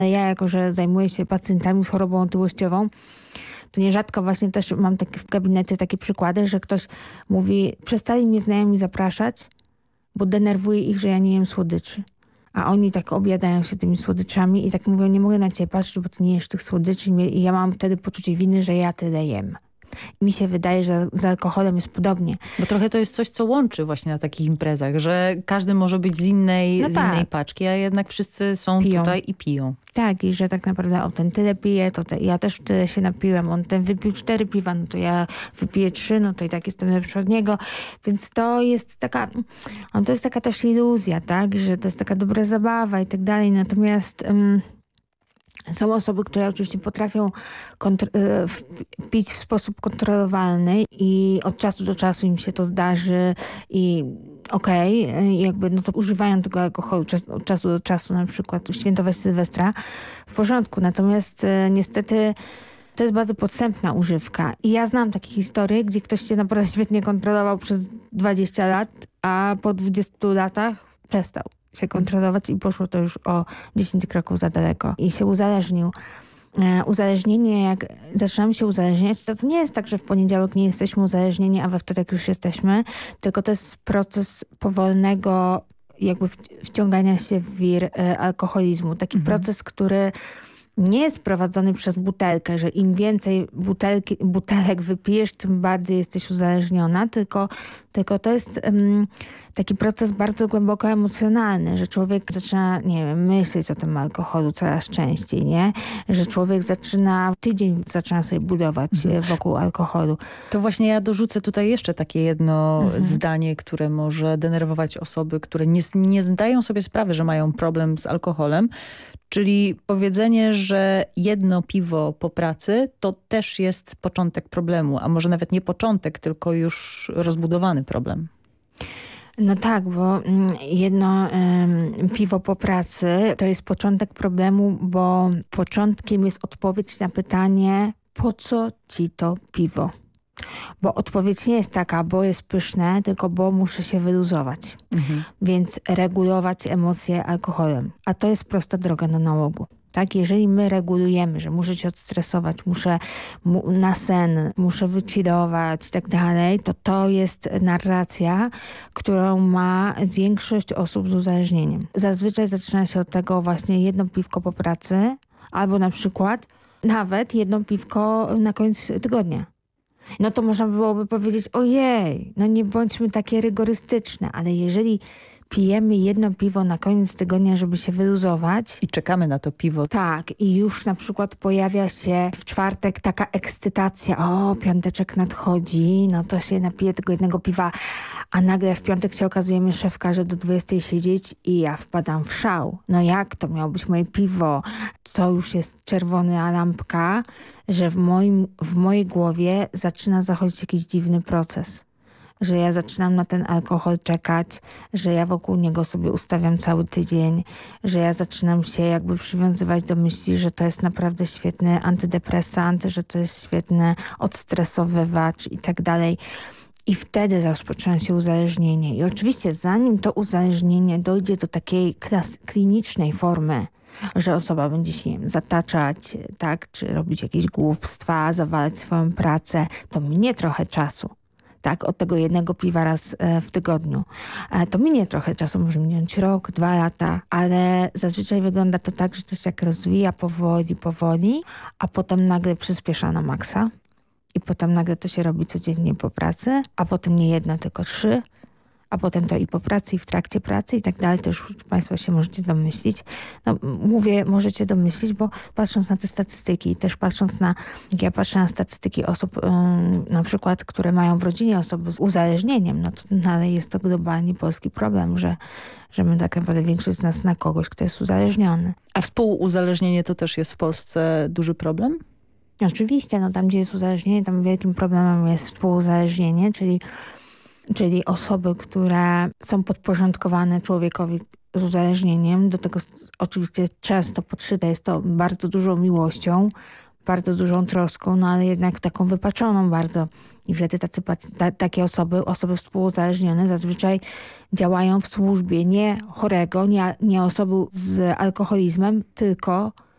Ja jako, że zajmuję się pacjentami z chorobą otyłościową, to nierzadko właśnie też mam w gabinecie takie przykłady, że ktoś mówi, przestali mnie znajomi zapraszać, bo denerwuje ich, że ja nie jem słodyczy. A oni tak objadają się tymi słodyczami i tak mówią, nie mogę na ciebie patrzeć, bo ty nie jesz tych słodyczy i ja mam wtedy poczucie winy, że ja tyle jem. Mi się wydaje, że z alkoholem jest podobnie. Bo trochę to jest coś, co łączy właśnie na takich imprezach, że każdy może być z innej paczki, a jednak wszyscy są tutaj i piją. Tak, i że tak naprawdę ten tyle pije, ja też tyle się napiłem, on ten wypił 4 piwa, no to ja wypiję 3, no to i tak jestem lepszy od niego. Więc to jest taka też iluzja, tak, że to jest taka dobra zabawa i tak dalej. Natomiast są osoby, które oczywiście potrafią pić w sposób kontrolowalny i od czasu do czasu im się to zdarzy i jakby no to używają tego alkoholu od czasu do czasu, na przykład świętować Sylwestra, w porządku. Natomiast niestety to jest bardzo podstępna używka. I ja znam takie historie, gdzie ktoś się naprawdę świetnie kontrolował przez 20 lat, a po 20 latach przestał się kontrolować i poszło to już o 10 kroków za daleko i się uzależnił. Uzależnienie, jak zaczynamy się uzależniać, to nie jest tak, że w poniedziałek nie jesteśmy uzależnieni, a we wtorek już jesteśmy, tylko to jest proces powolnego jakby wciągania się w wir alkoholizmu. Taki proces, który nie jest prowadzony przez butelkę, że im więcej butelek wypijesz, tym bardziej jesteś uzależniona, tylko to jest taki proces bardzo głęboko emocjonalny, że człowiek zaczyna, nie wiem, myśleć o tym alkoholu coraz częściej, nie? Że człowiek tydzień zaczyna sobie budować wokół alkoholu. To właśnie ja dorzucę tutaj jeszcze takie jedno zdanie, które może denerwować osoby, które nie zdają sobie sprawy, że mają problem z alkoholem. Czyli powiedzenie, że jedno piwo po pracy to też jest początek problemu, a może nawet nie początek, tylko już rozbudowany problem. No tak, bo jedno piwo po pracy to jest początek problemu, bo początkiem jest odpowiedź na pytanie, po co ci to piwo? Bo odpowiedź nie jest taka, bo jest pyszne, tylko bo muszę się wyluzować. Więc regulować emocje alkoholem. A to jest prosta droga do nałogu. Tak, jeżeli my regulujemy, że muszę się odstresować, muszę na sen, muszę wychillować i tak dalej, to jest narracja, którą ma większość osób z uzależnieniem. Zazwyczaj zaczyna się od tego właśnie jedno piwko po pracy, albo na przykład nawet jedno piwko na koniec tygodnia. No to można byłoby powiedzieć, ojej, no nie bądźmy takie rygorystyczne, ale jeżeli pijemy jedno piwo na koniec tygodnia, żeby się wyluzować. I czekamy na to piwo. Tak, i już na przykład pojawia się w czwartek taka ekscytacja. O, piąteczek nadchodzi, no to się napije tego jednego piwa. A nagle w piątek się okazuje, szef każe do 20 siedzieć i ja wpadam w szał. No jak to miało być moje piwo? To już jest czerwona lampka, że w mojej głowie zaczyna zachodzić jakiś dziwny proces. Że ja zaczynam na ten alkohol czekać, że ja wokół niego sobie ustawiam cały tydzień, że ja zaczynam się jakby przywiązywać do myśli, że to jest naprawdę świetny antydepresant, że to jest świetny odstresowywacz i tak dalej. I wtedy rozpoczyna się uzależnienie. I oczywiście zanim to uzależnienie dojdzie do takiej klinicznej formy, że osoba będzie się, nie wiem, zataczać, tak, czy robić jakieś głupstwa, zawalać swoją pracę, to minie trochę czasu. Tak, od tego jednego piwa raz w tygodniu. To minie trochę czasu, może minąć rok, 2 lata, ale zazwyczaj wygląda to tak, że to się jak rozwija powoli, a potem nagle przyspiesza na maksa i potem nagle to się robi codziennie po pracy, a potem nie jedno, tylko 3, a potem to i po pracy, i w trakcie pracy i tak dalej, to już Państwo się możecie domyślić. No, mówię, możecie domyślić, bo patrząc na te statystyki, też jak ja patrzę na statystyki osób, na przykład, które mają w rodzinie osoby z uzależnieniem, no ale jest to globalnie polski problem, że my tak naprawdę większość z nas zna kogoś, kto jest uzależniony. A współuzależnienie to też jest w Polsce duży problem? Oczywiście, no tam gdzie jest uzależnienie, tam wielkim problemem jest współuzależnienie, czyli osoby, które są podporządkowane człowiekowi z uzależnieniem. Do tego oczywiście często podszyte jest to bardzo dużą miłością, bardzo dużą troską, no ale jednak taką wypaczoną bardzo. I wtedy takie osoby współuzależnione zazwyczaj działają w służbie nie chorego, nie osoby z alkoholizmem, tylko